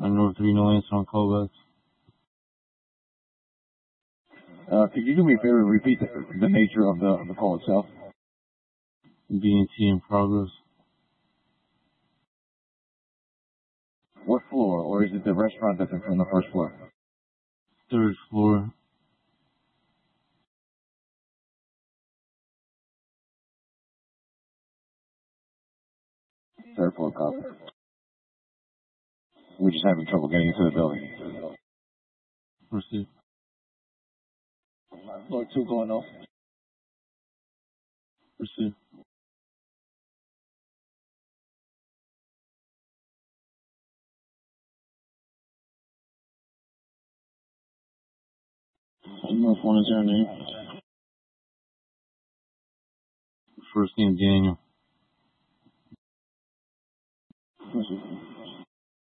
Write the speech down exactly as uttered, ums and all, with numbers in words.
On North Reno Lance on callbacks. Uh, could you do me a favor and repeat the, the nature of the, of the call itself? B and T in progress. What floor, or is it the restaurant that's from the first floor? Third floor. Third floor, copy. We're just having trouble getting into the building. Proceed. Floor two going off. Proceed. North one is your name? First name Daniel. Proceed.